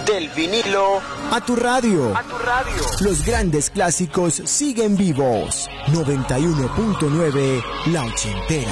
Del vinilo a tu radio. a tu radio. Los grandes clásicos siguen vivos. 91.9 La Ochentera.